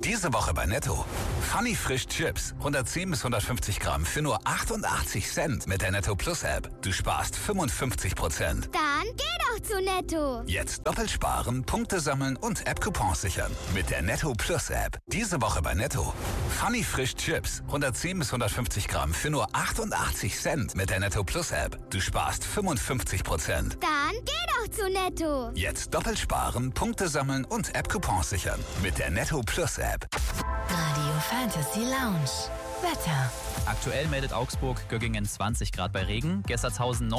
Diese Woche bei Netto. Funny Frisch Chips, 110 bis 150 Gramm für nur 88 Cent mit der Netto Plus App. Du sparst 55%. Dann geh doch zu Netto. Jetzt doppelt sparen, Punkte sammeln und App-Coupons sichern. Mit der Netto Plus App. Diese Woche bei Netto. Funny Frisch Chips, 110 bis 150 Gramm für nur 88 Cent mit der Netto Plus App. Du sparst 55%. Dann geh doch zu Netto. Jetzt doppelt sparen, Punkte sammeln und App-Coupons sichern. Mit der Netto Plus App. Radio Fantasy Lounge. Wetter. Aktuell meldet Augsburg Göggingen 20 Grad bei Regen, Gessertshausen